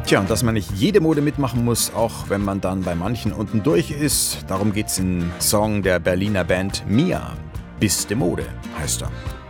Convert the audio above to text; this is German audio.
Tja, und dass man nicht jede Mode mitmachen muss, auch wenn man dann bei manchen unten durch ist, darum geht's im Song der Berliner Band Mia. Bis de Mode heißt er.